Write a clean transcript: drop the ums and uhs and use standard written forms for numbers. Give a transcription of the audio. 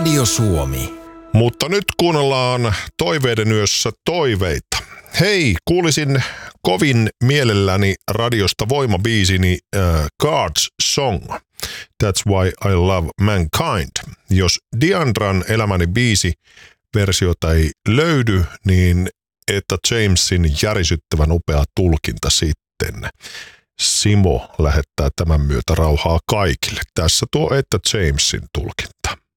Radio Suomi. Mutta nyt kuunnellaan Toiveiden yössä toiveita. Hei, kuulisin kovin mielelläni radiosta voimabiisini God's Song. That's Why I Love Mankind. Jos Diandran Elämäni biisi versiota ei löydy, niin Etta Jamesin järisyttävän upea tulkinta sitten. Simo lähettää tämän myötä rauhaa kaikille. Tässä tuo Etta Jamesin tulkinta.